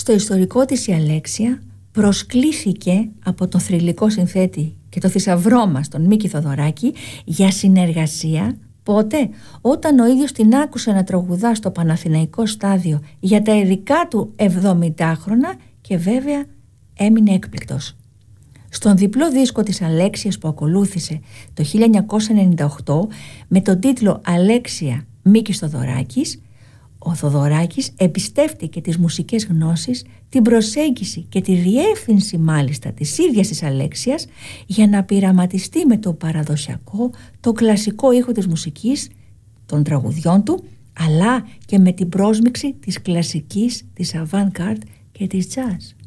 Στο ιστορικό της η Αλέξια προσκλήθηκε από τον θρυλικό συνθέτη και το θησαυρό μας, τον Μίκη Θοδωράκη, για συνεργασία. Πότε? Όταν ο ίδιος την άκουσε να τραγουδά στο Παναθηναϊκό Στάδιο για τα ειδικά του 70χρονα και βέβαια έμεινε έκπληκτος. Στον διπλό δίσκο της Αλέξιας που ακολούθησε το 1998 με τον τίτλο «Αλέξια Μίκης Θοδωράκης», ο Θοδωράκης εμπιστεύτηκε τις μουσικές γνώσεις, την προσέγγιση και τη διεύθυνση μάλιστα της ίδιας της Αλέξιας για να πειραματιστεί με το παραδοσιακό, το κλασικό ήχο της μουσικής, των τραγουδιών του, αλλά και με την πρόσμιξη της κλασικής, της avant-garde και της jazz.